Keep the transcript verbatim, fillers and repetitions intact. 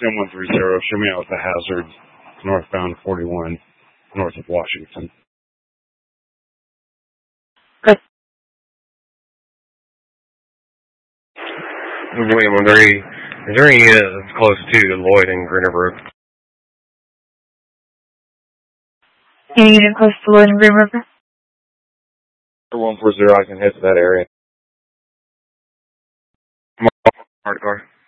Sim one three zero, show me out with the hazard, northbound forty-one, north of Washington. Okay. William one three, is there any uh, close to Lloyd and Greener Brook? Any unit close to Lloyd and Green River? one four zero, I can head to that area. Hard car.